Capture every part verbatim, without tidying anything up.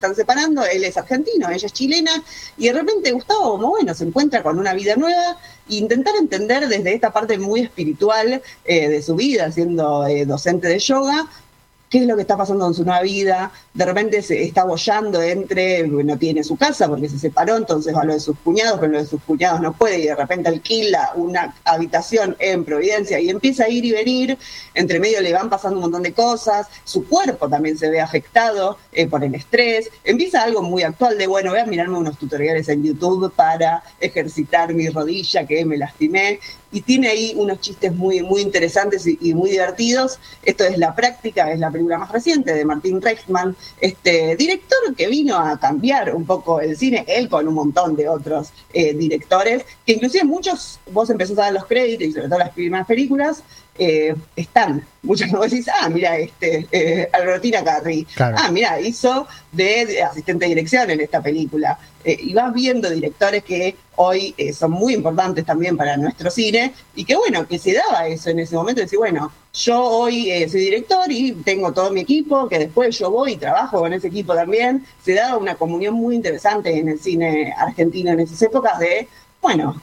están separando, él es argentino, ella es chilena, y de repente Gustavo, como bueno, se encuentra con una vida nueva, e intentar entender desde esta parte muy espiritual eh, de su vida, siendo eh, docente de yoga, qué es lo que está pasando en su nueva vida. De repente se está bollando entre, no tiene su casa porque se separó, entonces va a lo de sus cuñados, pero lo de sus cuñados no puede, y de repente alquila una habitación en Providencia y empieza a ir y venir, entre medio le van pasando un montón de cosas, su cuerpo también se ve afectado eh, por el estrés, empieza algo muy actual de, bueno, voy a mirarme unos tutoriales en YouTube para ejercitar mi rodilla que me lastimé, y tiene ahí unos chistes muy, muy interesantes y, y muy divertidos. Esto es La Práctica, es la película más reciente de Martin Reichman, este director que vino a cambiar un poco el cine, él con un montón de otros eh, directores, que inclusive muchos, vos empezás a dar los créditos y sobre todo las primeras películas, eh, están, muchos vos decís, ah, mira, este, eh, Albertina Carri, claro. ah, mira, hizo de, de asistente de dirección en esta película, eh, y vas viendo directores que hoy eh, son muy importantes también para nuestro cine, y que bueno, que se daba eso en ese momento, decir, bueno, yo hoy eh, soy director y tengo todo mi equipo, que después yo voy y trabajo con ese equipo también. Se daba una comunión muy interesante en el cine argentino en esas épocas de, bueno,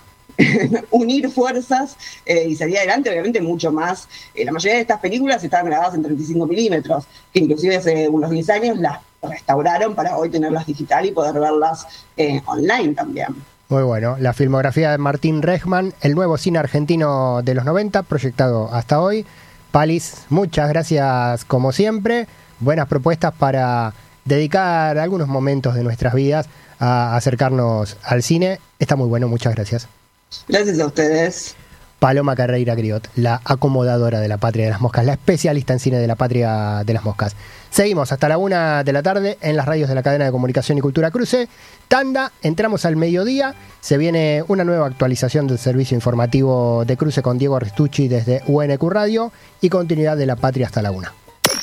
unir fuerzas eh, y salir adelante, obviamente mucho más. Eh, la mayoría de estas películas estaban grabadas en treinta y cinco milímetros, que inclusive hace unos diez años las restauraron para hoy tenerlas digital y poder verlas eh, online también. Muy bueno, la filmografía de Martín Reichman, el nuevo cine argentino de los noventa, proyectado hasta hoy. Palis, muchas gracias como siempre, buenas propuestas para dedicar algunos momentos de nuestras vidas a acercarnos al cine, está muy bueno, muchas gracias. Gracias a ustedes. Paloma Carreira Griot, la acomodadora de La Patria de las Moscas, la especialista en cine de La Patria de las Moscas. Seguimos hasta la una de la tarde en las radios de la cadena de comunicación y cultura Cruce. Tanda, entramos al mediodía, se viene una nueva actualización del servicio informativo de Cruce con Diego Restucci desde U N Q Radio y continuidad de La Patria hasta la una.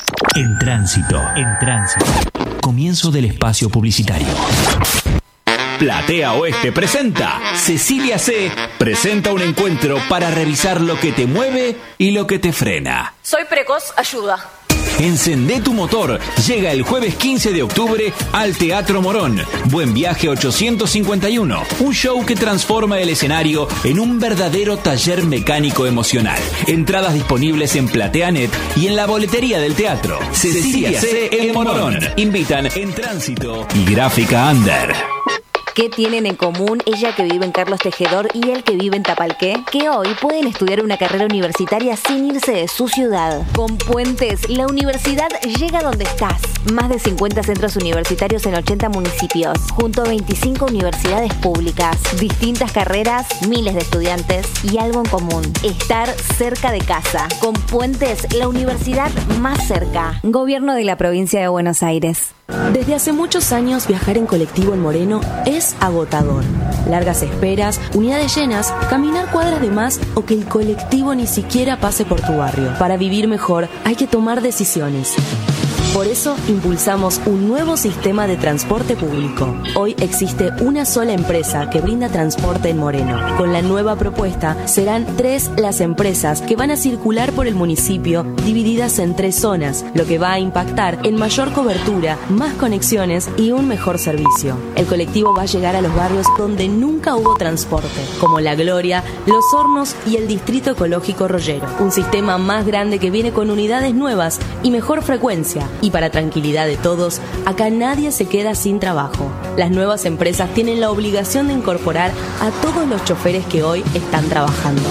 En tránsito, en tránsito. Comienzo del espacio publicitario. Platea Oeste presenta Cecilia C. presenta un encuentro para revisar lo que te mueve y lo que te frena. Soy precoz, ayuda. Encendé tu motor. Llega el jueves quince de octubre al Teatro Morón. Buen Viaje ochocientos cincuenta y uno. Un show que transforma el escenario en un verdadero taller mecánico emocional. Entradas disponibles en PlateaNet y en la boletería del teatro. Cecilia C. El Morón. Invitan En Tránsito y Gráfica Under. ¿Qué tienen en común ella que vive en Carlos Tejedor y él que vive en Tapalqué? Que hoy pueden estudiar una carrera universitaria sin irse de su ciudad. Con Puentes, la universidad llega donde estás. Más de cincuenta centros universitarios en ochenta municipios, junto a veinticinco universidades públicas. Distintas carreras, miles de estudiantes y algo en común: estar cerca de casa. Con Puentes, la universidad más cerca. Gobierno de la Provincia de Buenos Aires. Desde hace muchos años viajar en colectivo en Moreno es agotador. Largas esperas, unidades llenas, caminar cuadras de más o que el colectivo ni siquiera pase por tu barrio. Para vivir mejor hay que tomar decisiones. Por eso impulsamos un nuevo sistema de transporte público. Hoy existe una sola empresa que brinda transporte en Moreno. Con la nueva propuesta serán tres las empresas que van a circular por el municipio, divididas en tres zonas, lo que va a impactar en mayor cobertura, más conexiones y un mejor servicio. El colectivo va a llegar a los barrios donde nunca hubo transporte, como La Gloria, Los Hornos y el Distrito Ecológico Rollero. Un sistema más grande que viene con unidades nuevas y mejor frecuencia. Y para tranquilidad de todos, acá nadie se queda sin trabajo. Las nuevas empresas tienen la obligación de incorporar a todos los choferes que hoy están trabajando.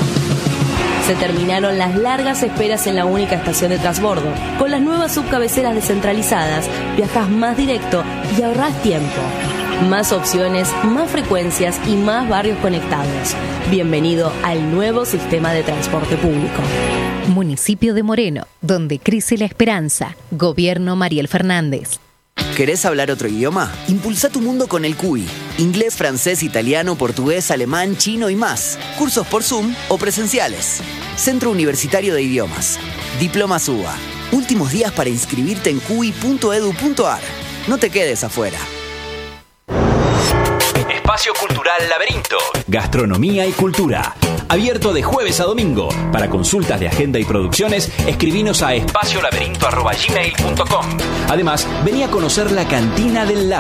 Se terminaron las largas esperas en la única estación de transbordo. Con las nuevas subcabeceras descentralizadas, viajas más directo y ahorrás tiempo. Más opciones, más frecuencias y más barrios conectados. Bienvenido al nuevo sistema de transporte público. Municipio de Moreno, donde crece la esperanza. Gobierno Mariel Fernández. ¿Querés hablar otro idioma? Impulsa tu mundo con el C U I. Inglés, francés, italiano, portugués, alemán, chino y más. Cursos por Zoom o presenciales. Centro Universitario de Idiomas. Diplomas U B A. Últimos días para inscribirte en cui punto edu punto ar. No te quedes afuera. Espacio Cultural Laberinto. Gastronomía y cultura. Abierto de jueves a domingo. Para consultas de agenda y producciones, escribinos a espacio laberinto arroba gmail punto com. Además, vení a conocer la Cantina del Lago.